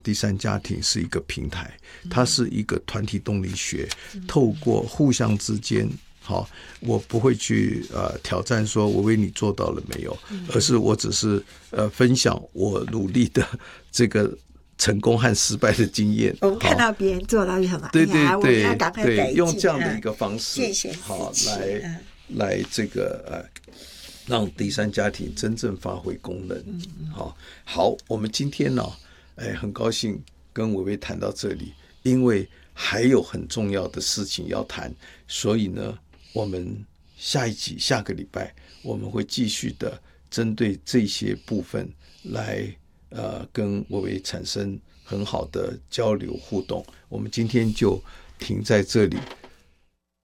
第三家庭是一个平台，它是一个团体动力学，透过互相之间，好，我不会去挑战说我为你做到了没有，而是我只是分享我努力的这个成功和失败的经验。 我们看到别人做到就很好， 对对我们要赶快改进， 用这样的一个方式， 谢谢好来这个让第三家庭真正发挥功能。好，我们今天呢，很高兴跟伟伟谈到这里，因为还有很重要的事情要谈，所以呢，我们下一集下个礼拜我们会继续的针对这些部分来跟伟伟产生很好的交流互动。我们今天就停在这里，